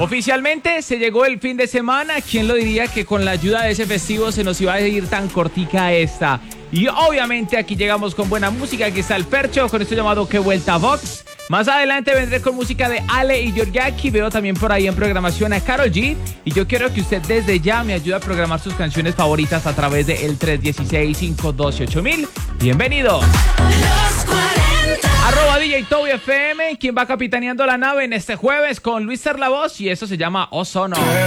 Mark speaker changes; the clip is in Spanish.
Speaker 1: Oficialmente se llegó el fin de semana. ¿Quién lo diría que con la ayuda de ese festivo se nos iba a ir tan cortica esta? Y obviamente aquí llegamos con buena música. Aquí está el Fercho con esto llamado Que Vuelta Vox. Más adelante vendré con música de Ale y Georgiaki. Veo también por ahí en programación a Karol G. Y yo quiero que usted desde ya me ayude a programar sus canciones favoritas a través de el 316-512-8000. Bienvenido. @ DJ Toby FM, quien va capitaneando la nave en este jueves con Luis Ser la Voz, y eso se llama Ozono.